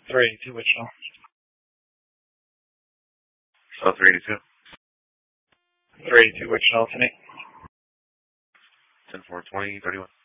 382 Wichita. So 382. 382 Wichita, 10-8. 10-4-20, 31.